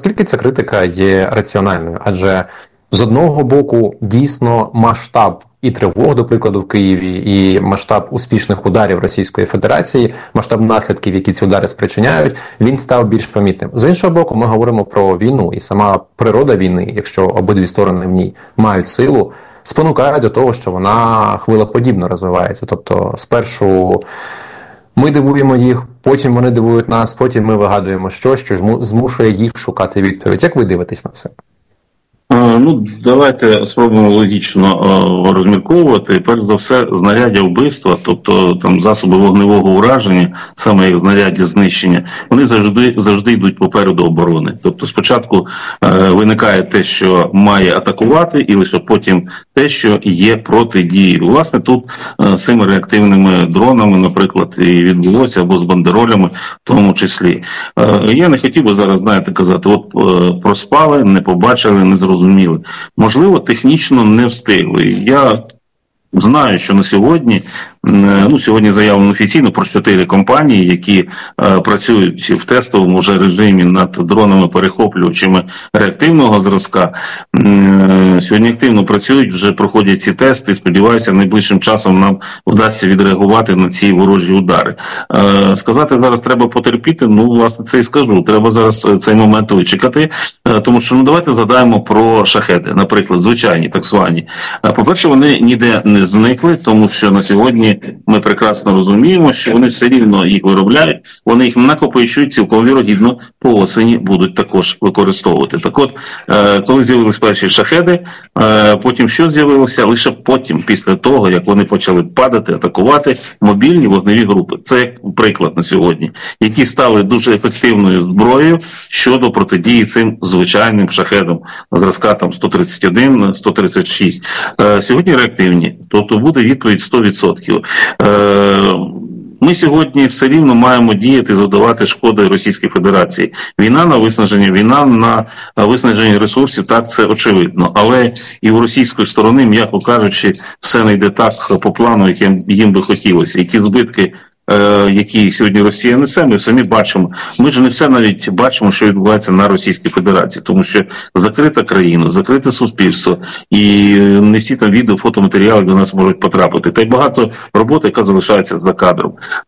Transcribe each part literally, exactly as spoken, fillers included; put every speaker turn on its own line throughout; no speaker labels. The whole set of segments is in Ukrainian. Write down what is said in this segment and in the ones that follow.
наскільки ця критика є раціональною? Адже з одного боку дійсно масштаб і тривог, до прикладу, в Києві, і масштаб успішних ударів Російської Федерації, масштаб наслідків, які ці удари спричиняють, він став більш помітним. З іншого боку, ми говоримо про війну, і сама природа війни, якщо обидві сторони в ній мають силу, спонукає до того, що вона хвилеподібно розвивається. Тобто, спершу ми дивуємо їх, потім вони дивують нас, потім ми вигадуємо щось, що змушує їх шукати відповідь. Як ви дивитесь на це?
Ну, давайте спробуємо логічно е, розмірковувати. Перш за все, знаряддя вбивства, тобто там засоби вогневого ураження, саме як знаряддя знищення, вони завжди завжди йдуть попереду оборони. Тобто спочатку е, виникає те, що має атакувати, і лише потім те, що є протидією. Власне, тут е, з цими реактивними дронами, наприклад, і відбулося, або з бандеролями в тому числі. Е, я не хотів би зараз, знаєте, казати, от е, проспали, не побачили, не зрозуміли. Можливо, технічно не встигли. Я знаю, що на сьогодні, ну, сьогодні заявлено офіційно про чотири компанії, які е, працюють в тестовому вже режимі над дронами-перехоплювачами реактивного зразка. Е, сьогодні активно працюють, вже проходять ці тести. Сподіваюся, найближчим часом нам вдасться відреагувати на ці ворожі удари. Е, сказати зараз треба потерпіти, ну, власне, це і скажу. Треба зараз цей момент вичекати, е, тому що, ну, давайте згадаємо про шахеди, наприклад, звичайні, так звані. Е, по-перше, вони ніде не зникли, тому що на сьогодні ми прекрасно розуміємо, що вони все рівно їх виробляють, вони їх накопичують, цілком вірогідно по осені будуть також використовувати. Так от, коли з'явились перші шахеди, потім що з'явилося? Лише потім, після того, як вони почали падати, атакувати мобільні вогневі групи. Це як приклад на сьогодні, які стали дуже ефективною зброєю щодо протидії цим звичайним шахедам зразка там сто тридцять один, сто тридцять шість. Сьогодні реактивні, тобто буде відповідь сто відсотків. Ми сьогодні все рівно маємо діяти, завдавати шкоди Російській Федерації. Війна на виснаження, війна на виснаження ресурсів, так, це очевидно. Але і у російської сторони, м'яко кажучи, все не йде так по плану, яким їм би хотілося. Які збитки, які сьогодні Росія несе, ми самі бачимо. Ми ж не все навіть бачимо, що відбувається на Російській Федерації, тому що закрита країна, закрите суспільство, і не всі там відео, фотоматеріали до нас можуть потрапити. Та й багато роботи, яка залишається за кадром.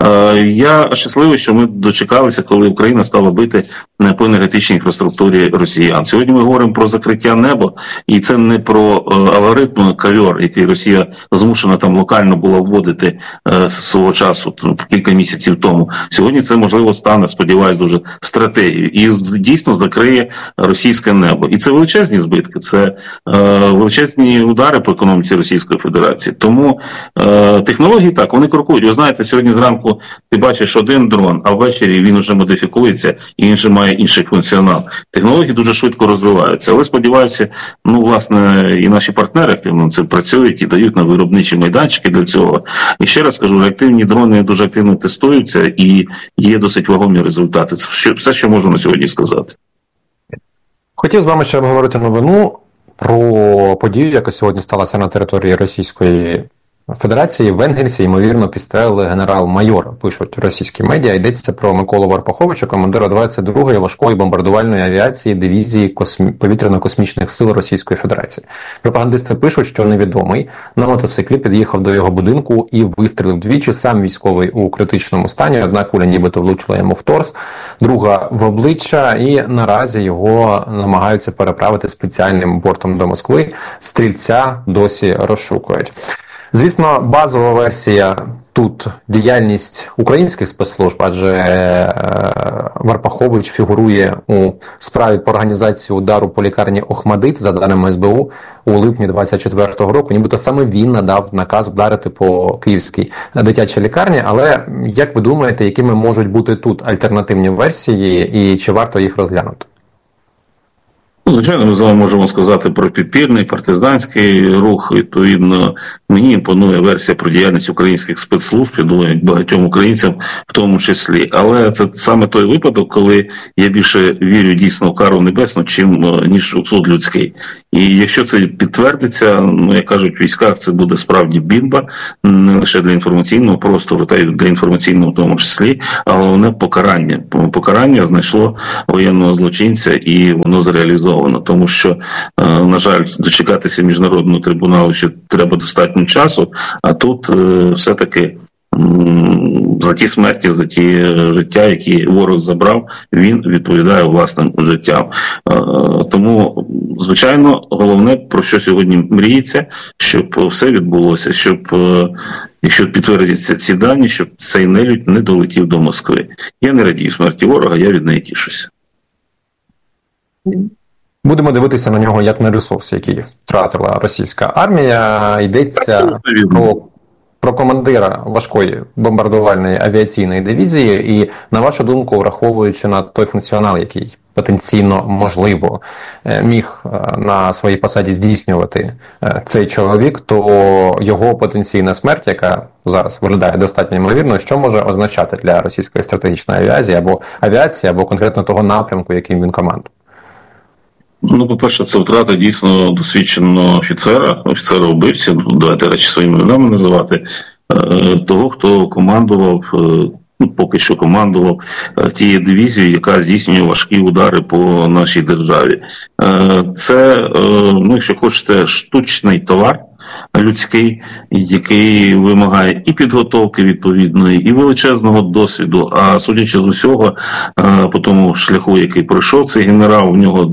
Я щасливий, що ми дочекалися, коли Україна стала бити по енергетичній інфраструктурі росіян. Сьогодні ми говоримо про закриття неба, і це не про алгоритм кавьор, який Росія змушена там локально була вводити з свого часу, кілька місяців тому. Сьогодні це, можливо, стане, сподіваюсь, дуже стратегією. І дійсно закриє російське небо. І це величезні збитки, це е, величезні удари по економіці Російської Федерації. Тому е, технології, так, вони крокують. Ви знаєте, сьогодні зранку ти бачиш один дрон, а ввечері він вже модифікується, і він вже має інший функціонал. Технології дуже швидко розвиваються. Але, сподіваюся, ну, власне, і наші партнери активно над цим працюють і дають на виробничі майданчики для цього. І ще раз скажу, реактивні дрони дуже активно тестуються і є досить вагомі результати. Це все, що можу на сьогодні сказати.
Хотів з вами ще обговорити новину про подію, яка сьогодні сталася на території Російської Федерації. В Енгельсі, ймовірно, підстрелили генерал-майора, пишуть російські медіа. Йдеться про Миколу Варпаховича, командира двадцять другої важкої бомбардувальної авіації дивізії космі... повітряно-космічних сил Російської Федерації. Пропагандисти пишуть, що невідомий на мотоциклі під'їхав до його будинку і вистрілив двічі. Сам військовий у критичному стані. Одна куля нібито влучила йому в торс, друга в обличчя, і наразі його намагаються переправити спеціальним бортом до Москви. Стрільця досі розшукують. Звісно, базова версія тут діяльність українських спецслужб, адже Варпахович фігурує у справі по організації удару по лікарні Охмадит, за даними ес бе у, у липні двадцять четвертого року. Нібито саме він надав наказ вдарити по київській дитячій лікарні. Але як ви думаєте, якими можуть бути тут альтернативні версії і чи варто їх розглянути?
Ну, звичайно, ми з вами можемо сказати про підпільний партизанський рух. Відповідно, мені імпонує версія про діяльність українських спецслужб, я думаю, як багатьом українцям в тому числі. Але це саме той випадок, коли я більше вірю дійсно в кару небесну, чим ніж у суд людський. І якщо це підтвердиться, ну, як кажуть, в військах це буде справді бімба, не лише для інформаційного простору, та й для інформаційного в тому числі, а головне покарання. Покарання знайшло воєнного злочинця і воно зреалізовано. Тому що, на жаль, дочекатися міжнародного трибуналу ще треба достатньо часу, а тут все-таки за ті смерті, за ті життя, які ворог забрав, він відповідає власним життям. Тому, звичайно, головне, про що сьогодні мріється, щоб все відбулося, щоб, якщо підтвердяться ці дані, щоб цей нелюдь не долетів до Москви. Я не радію смерті ворога, я від неї тішуся.
Будемо дивитися на нього як на ресурс, який втратила російська армія. Йдеться про, про командира важкої бомбардувальної авіаційної дивізії. І, на вашу думку, враховуючи на той функціонал, який потенційно, можливо, міг на своїй посаді здійснювати цей чоловік, то його потенційна смерть, яка зараз виглядає достатньо ймовірно, що може означати для російської стратегічної авіації або авіації, або конкретно того напрямку, яким він командує?
Ну, по-перше, це втрата дійсно досвідченого офіцера, офіцера-вбивця, давайте речі своїми іменами називати, того, хто командував, ну, поки що командував тією дивізією, яка здійснює важкі удари по нашій державі. Це, ну, якщо хочете, штучний товар людський, який вимагає і підготовки відповідної, і величезного досвіду, а судячи з усього, по тому шляху, який пройшов цей генерал, в нього